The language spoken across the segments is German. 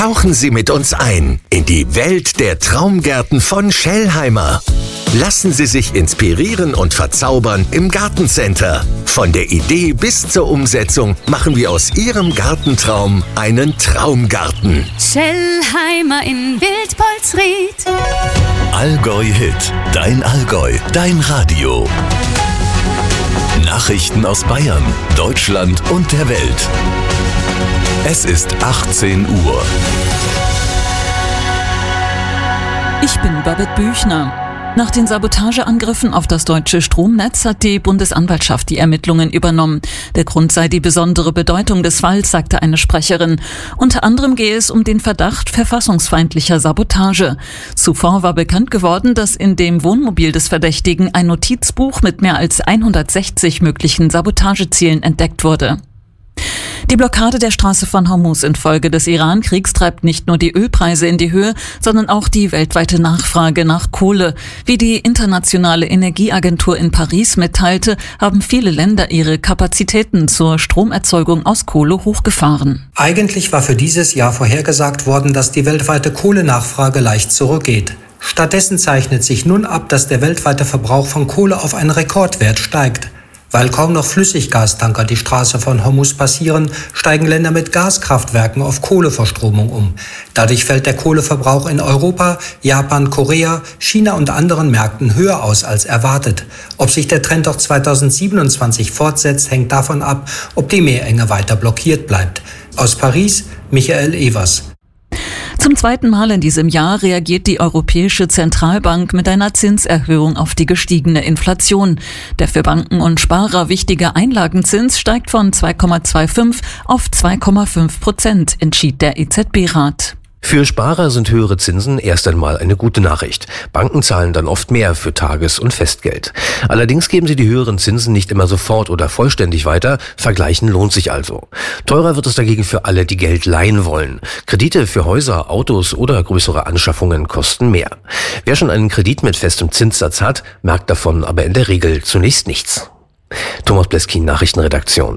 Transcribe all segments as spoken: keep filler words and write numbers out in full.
Tauchen Sie mit uns ein in die Welt der Traumgärten von Schellheimer. Lassen Sie sich inspirieren und verzaubern im Gartencenter. Von der Idee bis zur Umsetzung machen wir aus Ihrem Gartentraum einen Traumgarten. Schellheimer in Wildpolsried. Allgäu Hit, dein Allgäu, dein Radio. Nachrichten aus Bayern, Deutschland und der Welt. Es ist achtzehn Uhr. Ich bin Babette Büchner. Nach den Sabotageangriffen auf das deutsche Stromnetz hat die Bundesanwaltschaft die Ermittlungen übernommen. Der Grund sei die besondere Bedeutung des Falls, sagte eine Sprecherin. Unter anderem gehe es um den Verdacht verfassungsfeindlicher Sabotage. Zuvor war bekannt geworden, dass in dem Wohnmobil des Verdächtigen ein Notizbuch mit mehr als hundertsechzig möglichen Sabotagezielen entdeckt wurde. Die Blockade der Straße von Hormuz infolge des Iran-Kriegs treibt nicht nur die Ölpreise in die Höhe, sondern auch die weltweite Nachfrage nach Kohle. Wie die Internationale Energieagentur in Paris mitteilte, haben viele Länder ihre Kapazitäten zur Stromerzeugung aus Kohle hochgefahren. Eigentlich war für dieses Jahr vorhergesagt worden, dass die weltweite Kohlenachfrage leicht zurückgeht. Stattdessen zeichnet sich nun ab, dass der weltweite Verbrauch von Kohle auf einen Rekordwert steigt. Weil kaum noch Flüssiggastanker die Straße von Hormuz passieren, steigen Länder mit Gaskraftwerken auf Kohleverstromung um. Dadurch fällt der Kohleverbrauch in Europa, Japan, Korea, China und anderen Märkten höher aus als erwartet. Ob sich der Trend auch zweitausendsiebenundzwanzig fortsetzt, hängt davon ab, ob die Meerenge weiter blockiert bleibt. Aus Paris, Michael Evers. Zum zweiten Mal in diesem Jahr reagiert die Europäische Zentralbank mit einer Zinserhöhung auf die gestiegene Inflation. Der für Banken und Sparer wichtige Einlagenzins steigt von zwei Komma fünfundzwanzig auf zwei Komma fünf Prozent, entschied der E Z B-Rat. Für Sparer sind höhere Zinsen erst einmal eine gute Nachricht. Banken zahlen dann oft mehr für Tages- und Festgeld. Allerdings geben sie die höheren Zinsen nicht immer sofort oder vollständig weiter. Vergleichen lohnt sich also. Teurer wird es dagegen für alle, die Geld leihen wollen. Kredite für Häuser, Autos oder größere Anschaffungen kosten mehr. Wer schon einen Kredit mit festem Zinssatz hat, merkt davon aber in der Regel zunächst nichts. Thomas Bleskin, Nachrichtenredaktion.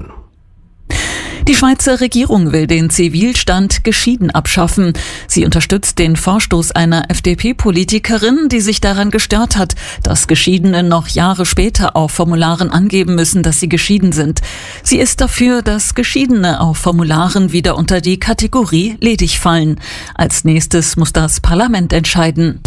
Die Schweizer Regierung will den Zivilstand geschieden abschaffen. Sie unterstützt den Vorstoß einer F D P-Politikerin, die sich daran gestört hat, dass Geschiedene noch Jahre später auf Formularen angeben müssen, dass sie geschieden sind. Sie ist dafür, dass Geschiedene auf Formularen wieder unter die Kategorie ledig fallen. Als nächstes muss das Parlament entscheiden.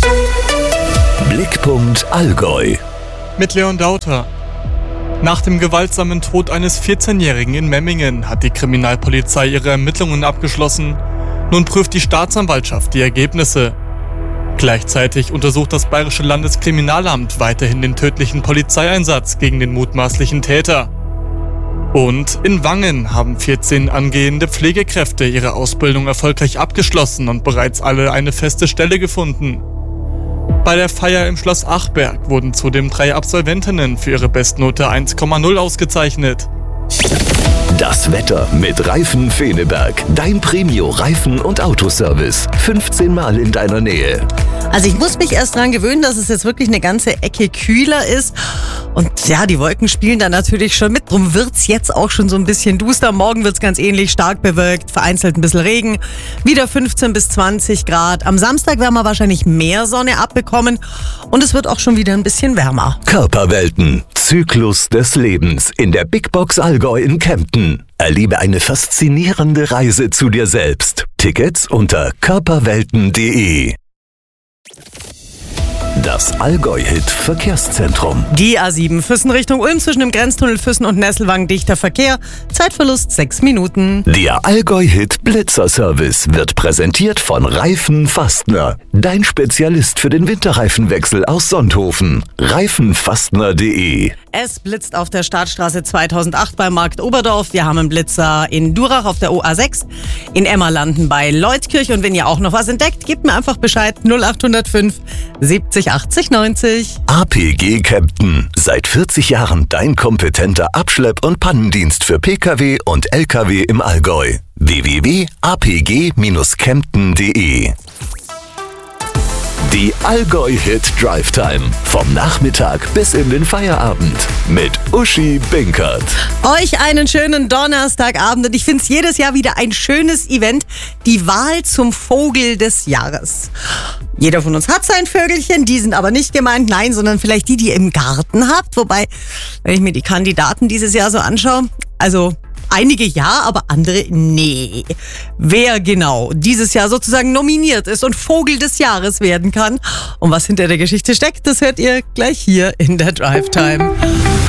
Blickpunkt Allgäu. Mit Leon Dauter. Nach dem gewaltsamen Tod eines vierzehnjährigen in Memmingen hat die Kriminalpolizei ihre Ermittlungen abgeschlossen. Nun prüft die Staatsanwaltschaft die Ergebnisse. Gleichzeitig untersucht das Bayerische Landeskriminalamt weiterhin den tödlichen Polizeieinsatz gegen den mutmaßlichen Täter. Und in Wangen haben vierzehn angehende Pflegekräfte ihre Ausbildung erfolgreich abgeschlossen und bereits alle eine feste Stelle gefunden. Bei der Feier im Schloss Achberg wurden zudem drei Absolventinnen für ihre Bestnote eins Komma null ausgezeichnet. Das Wetter mit Reifen Feneberg. Dein Premio-Reifen- und Autoservice. fünfzehn Mal in deiner Nähe. Also ich muss mich erst dran gewöhnen, dass es jetzt wirklich eine ganze Ecke kühler ist. Und ja, die Wolken spielen da natürlich schon mit. Drum wird's jetzt auch schon so ein bisschen duster. Morgen wird's ganz ähnlich, stark bewölkt, vereinzelt ein bisschen Regen. Wieder fünfzehn bis zwanzig Grad. Am Samstag werden wir wahrscheinlich mehr Sonne abbekommen. Und es wird auch schon wieder ein bisschen wärmer. Körperwelten. Zyklus des Lebens in der Big Box Allgäu in Kempten. Erlebe eine faszinierende Reise zu dir selbst. Tickets unter körperwelten punkt de. Das Allgäu-Hit Verkehrszentrum. Die A sieben Füssen Richtung Ulm zwischen dem Grenztunnel Füssen und Nesselwang dichter Verkehr. Zeitverlust sechs Minuten. Der Allgäu-Hit Blitzerservice wird präsentiert von Reifen Fastner. Dein Spezialist für den Winterreifenwechsel aus Sonthofen. reifenfastner punkt de. Es blitzt auf der Startstraße zweitausendacht beim Markt Oberdorf. Wir haben einen Blitzer in Durach auf der O A sechs. In Emmerlanden bei Leutkirch. Und wenn ihr auch noch was entdeckt, gebt mir einfach Bescheid. null acht null fünf siebzig achtzig neunzig. A P G Kempten. Seit vierzig Jahren dein kompetenter Abschlepp- und Pannendienst für Pkw und Lkw im Allgäu. w w w punkt a p g dash kempten punkt de Die Allgäu-Hit Drive Time. Vom Nachmittag bis in den Feierabend. Mit Uschi Binkert. Euch einen schönen Donnerstagabend und ich finde es jedes Jahr wieder ein schönes Event. Die Wahl zum Vogel des Jahres. Jeder von uns hat sein Vögelchen, die sind aber nicht gemeint, nein, sondern vielleicht die, die ihr im Garten habt. Wobei, wenn ich mir die Kandidaten dieses Jahr so anschaue, also einige ja, aber andere nee. Wer genau dieses Jahr sozusagen nominiert ist und Vogel des Jahres werden kann und was hinter der Geschichte steckt, das hört ihr gleich hier in der Drive Time.